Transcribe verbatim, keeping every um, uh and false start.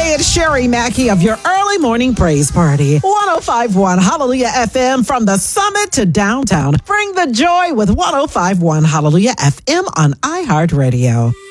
Hey, it's Sherry Mackey of your early morning praise party. one oh five point one Hallelujah F M from the summit to downtown. Bring the joy with one oh five point one Hallelujah F M on iHeartRadio.